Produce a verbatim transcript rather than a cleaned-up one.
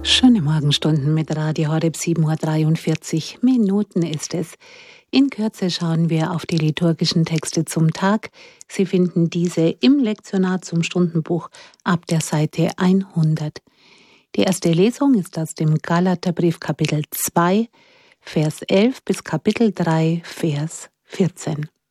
Schöne Morgenstunden mit Radio Horeb, sieben Uhr dreiundvierzig Minuten ist es. In Kürze schauen wir auf die liturgischen Texte zum Tag. Sie finden diese im Lektionar zum Stundenbuch ab der Seite hundert. Die erste Lesung ist aus dem Galaterbrief Kapitel zwei, Vers elf bis Kapitel drei, Vers vierzehn.